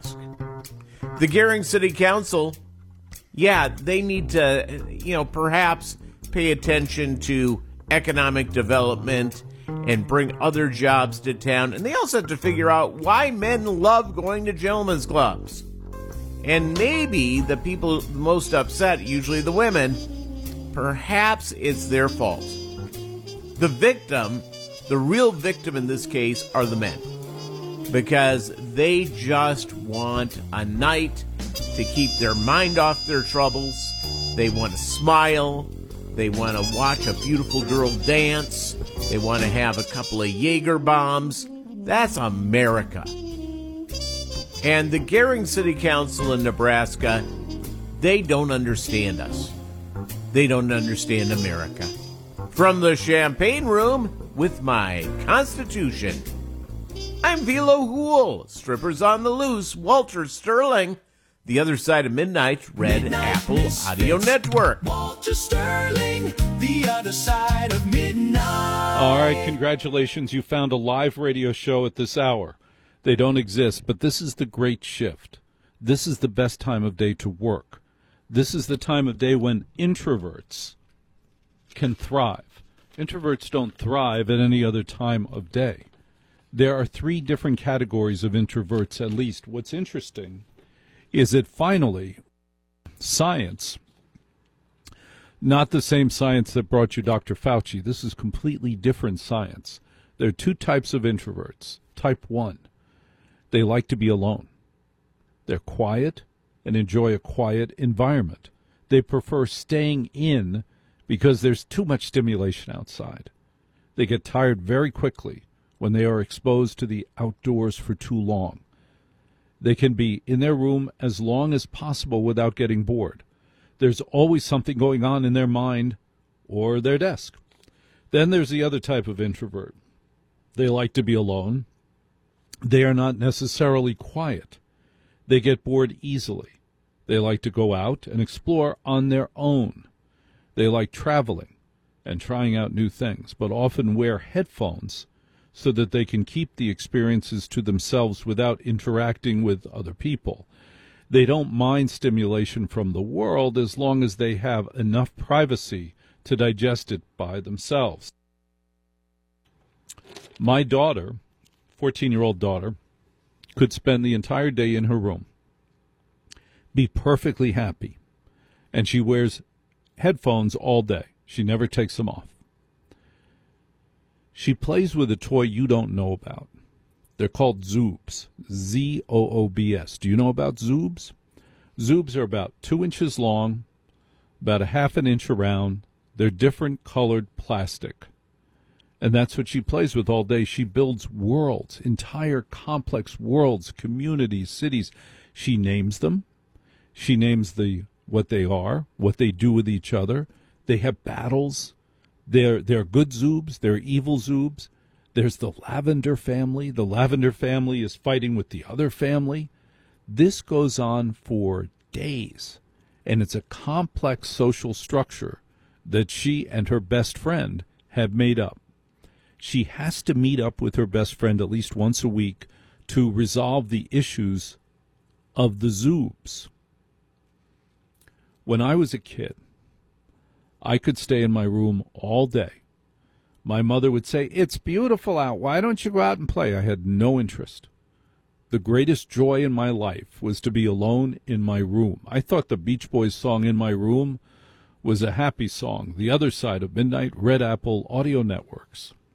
ask. The Gering City Council, they need to, perhaps pay attention to economic development and bring other jobs to town. And they also have to figure out why men love going to gentlemen's clubs. And maybe the people most upset, usually the women, perhaps it's their fault. The victim, the real victim in this case, are the men. Because they just want a night to keep their mind off their troubles. They want to smile. They want to watch a beautiful girl dance. They want to have a couple of Jaeger bombs. That's America. And the Gering City Council in Nebraska, they don't understand us. They don't understand America. From the Champagne Room with my Constitution, I'm Velo Hool. Strippers on the Loose, Walter Sterling. The Other Side of Midnight, Red Apple Audio Network. Walter Sterling, The Other Side of Midnight. All right, congratulations. You found a live radio show at this hour. They don't exist, but this is the great shift. This is the best time of day to work. This is the time of day when introverts can thrive. Introverts don't thrive at any other time of day. There are 3 different categories of introverts, at least. What's interesting is that finally, science, not the same science that brought you Dr. Fauci. This is completely different science. There are 2 types of introverts. Type 1, they like to be alone. They're quiet and enjoy a quiet environment. They prefer staying in because there's too much stimulation outside. They get tired very quickly when they are exposed to the outdoors for too long. They can be in their room as long as possible without getting bored. There's always something going on in their mind or their desk. Then there's the other type of introvert. They like to be alone. They are not necessarily quiet. They get bored easily. They like to go out and explore on their own. They like traveling and trying out new things, but often wear headphones so that they can keep the experiences to themselves without interacting with other people. They don't mind stimulation from the world as long as they have enough privacy to digest it by themselves. My daughter, 14-year-old daughter, could spend the entire day in her room, be perfectly happy, and she wears headphones all day. She never takes them off. She plays with a toy you don't know about. They're called Zoobs, Z-O-O-B-S. Do you know about Zoobs? Zoobs are about 2 inches long, about a half an inch around. They're different colored plastic. And that's what she plays with all day. She builds worlds, entire complex worlds, communities, cities. She names them. She names what they are, what they do with each other. They have battles. They're good Zoobs. They're evil Zoobs. There's the Lavender family. The Lavender family is fighting with the other family. This goes on for days, and it's a complex social structure that she and her best friend have made up. She has to meet up with her best friend at least once a week to resolve the issues of the Zoobs. When I was a kid, I could stay in my room all day. My mother would say, "It's beautiful out. Why don't you go out and play?" I had no interest. The greatest joy in my life was to be alone in my room. I thought the Beach Boys song "In My Room" was a happy song. The Other Side of Midnight, Red Apple Audio Networks.